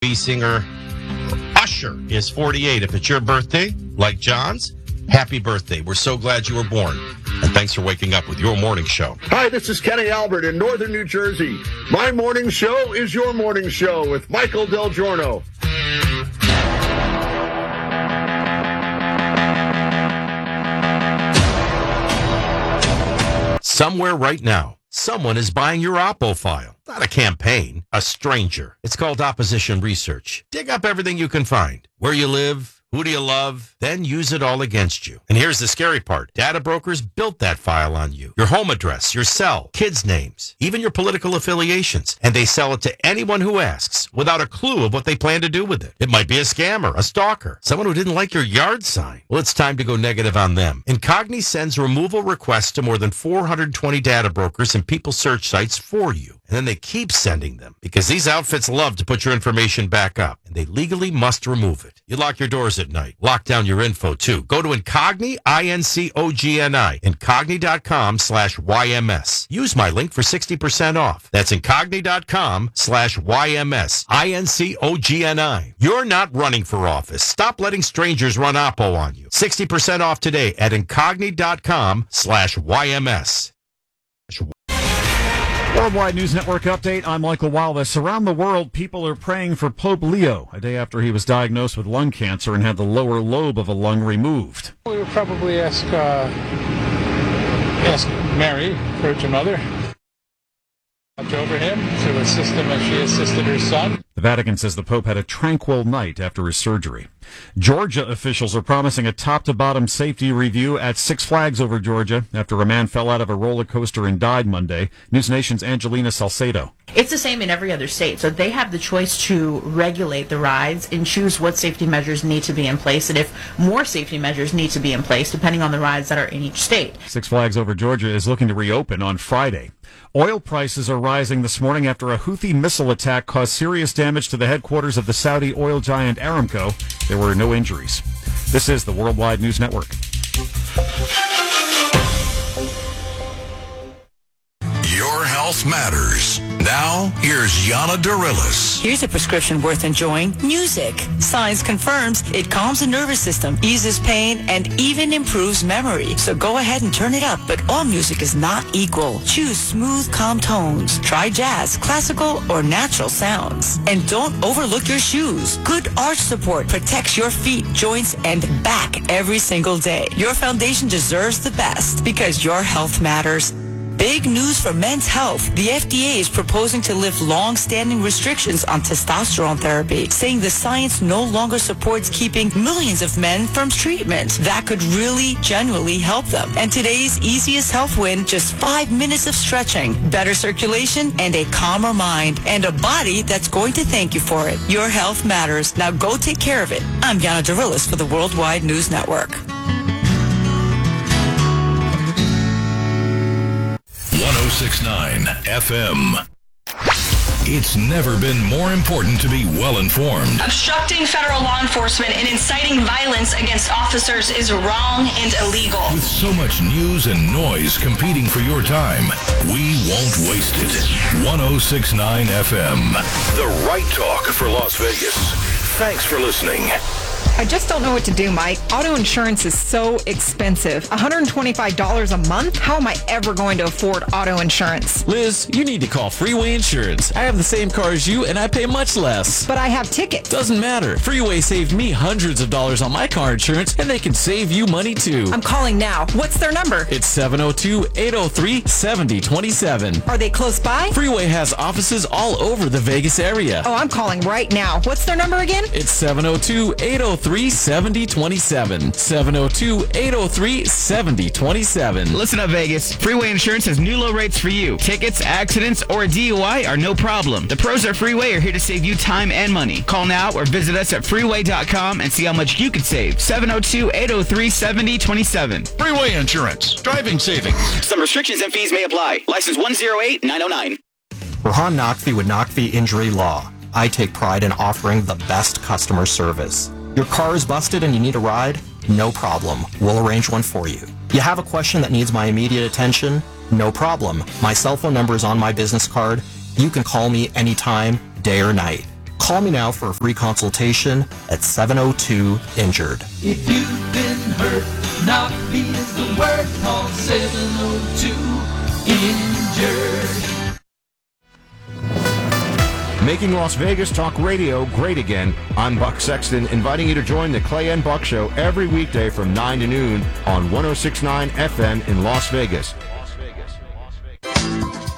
R&B singer Usher is 48. If it's your birthday, like John's, happy birthday. We're so glad you were born. And thanks for waking up with your morning show. Hi, this is Kenny Albert in northern New Jersey. My morning show is your morning show with Michael Del Giorno. Somewhere right now, someone is buying your Oppo file. Not a campaign, a stranger. It's called opposition research. Dig up everything you can find. Where you live, who do you love, then use it all against you. And here's the scary part. Data brokers built that file on you. Your home address, your cell, kids' names, even your political affiliations. And they sell it to anyone who asks without a clue of what they plan to do with it. It might be a scammer, a stalker, someone who didn't like your yard sign. Well, it's time to go negative on them. Incogni sends removal requests to more than 420 data brokers and people search sites for you. And then they keep sending them because these outfits love to put your information back up, and they legally must remove it. You lock your doors at night. Lock down your info, too. Go to Incogni, Incogni, Incogni.com/YMS. Use my link for 60% off. That's Incogni.com/YMS, Incogni. You're not running for office. Stop letting strangers run Oppo on you. 60% off today at Incogni.com/YMS. Worldwide News Network update. I'm Michael Walvis. Around the world, people are praying for Pope Leo, a day after he was diagnosed with lung cancer and had the lower lobe of a lung removed. We would probably ask Mary, Virgin Mother, watch over him to assist him as she assisted her son. The Vatican says the Pope had a tranquil night after his surgery. Georgia officials are promising a top-to-bottom safety review at Six Flags over Georgia after a man fell out of a roller coaster and died Monday. News Nation's Angelina Salcedo. It's the same in every other state, so they have the choice to regulate the rides and choose what safety measures need to be in place and if more safety measures need to be in place depending on the rides that are in each state. Six Flags over Georgia is looking to reopen on Friday. Oil prices are rising this morning after a Houthi missile attack caused serious damage to the headquarters of the Saudi oil giant Aramco. There were no injuries. This is the Worldwide News Network. Your health matters. Now, here's Yana Darilis. Here's a prescription worth enjoying. Music. Science confirms it calms the nervous system, eases pain, and even improves memory. So go ahead and turn it up, but all music is not equal. Choose smooth, calm tones. Try jazz, classical, or natural sounds. And don't overlook your shoes. Good arch support protects your feet, joints, and back every single day. Your foundation deserves the best because your health matters. Big news for men's health. The FDA is proposing to lift long-standing restrictions on testosterone therapy, saying the science no longer supports keeping millions of men from treatment. That could really, genuinely help them. And today's easiest health win, just 5 minutes of stretching, better circulation, and a calmer mind, and a body that's going to thank you for it. Your health matters. Now go take care of it. I'm Yana Darilis for the Worldwide News Network. 106.9 FM. It's never been more important to be well-informed. Obstructing federal law enforcement and inciting violence against officers is wrong and illegal. With so much news and noise competing for your time, we won't waste it. 106.9 FM. The right talk for Las Vegas. Thanks for listening. I just don't know what to do, Mike. Auto insurance is so expensive. $125 a month? How am I ever going to afford auto insurance? Liz, you need to call Freeway Insurance. I have the same car as you, and I pay much less. But I have tickets. Doesn't matter. Freeway saved me hundreds of dollars on my car insurance, and they can save you money, too. I'm calling now. What's their number? It's 702-803-7027. Are they close by? Freeway has offices all over the Vegas area. Oh, I'm calling right now. What's their number again? It's 702-803-7027. 702-803-7027. Listen up, Vegas. Freeway Insurance has new low rates for you. Tickets, accidents, or a DUI are no problem. The pros at Freeway are here to save you time and money. Call now or visit us at freeway.com and see how much you could save. 702-803-7027. Freeway Insurance. Driving savings. Some restrictions and fees may apply. License 108909. Rohan Naqvi with Naqvi Injury Law. I take pride in offering the best customer service. Your car is busted and you need a ride? No problem. We'll arrange one for you. You have a question that needs my immediate attention? No problem. My cell phone number is on my business card. You can call me anytime, day or night. Call me now for a free consultation at 702-INJURED. If you've been hurt, knock-me is the word. Call 702-INJURED. Making Las Vegas talk radio great again. I'm Buck Sexton, inviting you to join the Clay and Buck Show every weekday from 9 to noon on 106.9 FM in Las Vegas.